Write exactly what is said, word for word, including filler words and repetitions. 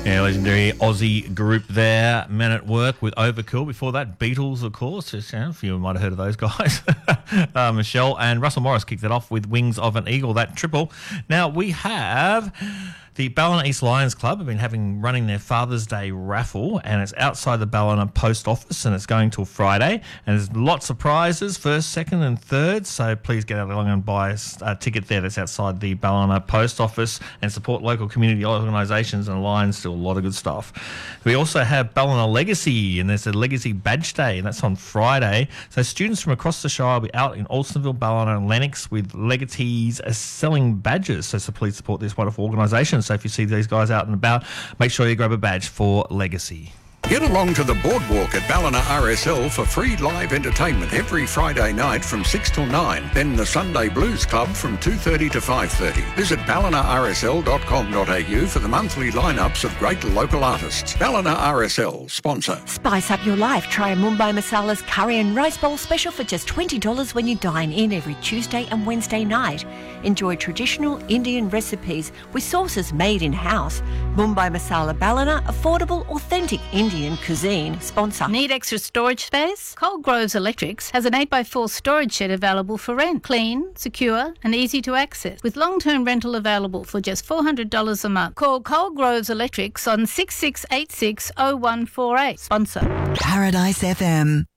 Yeah, legendary Aussie group there, Men at Work with Overkill. Before that, Beatles, of course. Just, you know, a few might have heard of those guys. uh, Michelle and Russell Morris kicked it off with Wings of an Eagle, that triple. Now, we have the Ballina East Lions Club have been having running their Father's Day raffle, and it's outside the Ballina Post Office, and it's going till Friday. And there's lots of prizes, first, second, and third. So please get out along and buy a ticket there. That's outside the Ballina Post Office, and support local community organisations and Lions. Still a lot of good stuff. We also have Ballina Legacy, and there's a Legacy Badge Day, and that's on Friday. So students from across the Shire will be out in Alstonville, Ballina, and Lennox with legatees selling badges. So, so please support this wonderful organisation. So if you see these guys out and about, make sure you grab a badge for Legacy. Get along to the boardwalk at Ballina R S L for free live entertainment every Friday night from six till nine. Then the Sunday Blues Club from two thirty to five thirty. Visit ballina r s l dot com dot a u for the monthly lineups of great local artists. Ballina R S L, sponsor. Spice up your life. Try Mumbai Masala's curry and rice bowl special for just twenty dollars when you dine in every Tuesday and Wednesday night. Enjoy traditional Indian recipes with sauces made in-house. Mumbai Masala Ballina, affordable, authentic Indian cuisine. Sponsor. Need extra storage space? Cold Groves Electrics has an eight by four storage shed available for rent. Clean, secure and easy to access, with long-term rental available for just four hundred dollars a month. Call Cold Groves Electrics on six six eight six oh one four eight. Sponsor. Paradise F M.